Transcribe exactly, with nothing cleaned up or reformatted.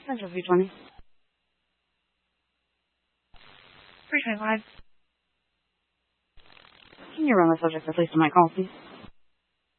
Central three twenty. three twenty-five. Can you run the subject that's placed on my call, please?